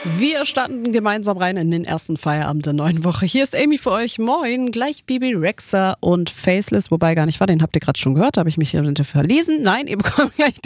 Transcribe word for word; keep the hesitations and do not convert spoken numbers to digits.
Wir starten gemeinsam rein in den ersten Feierabend der neuen Woche. Hier ist Amy für euch. Moin. Gleich Bibi Rexha und Faceless, wobei gar nicht war, den habt ihr gerade schon gehört, habe ich mich hier verlesen. Nein, ihr bekommt gleich